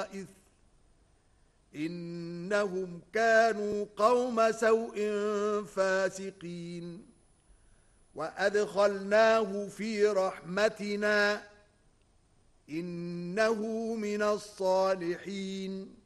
الخبائث إنهم كانوا قوم سوء فاسقين وأدخلناه في رحمتنا إنه من الصالحين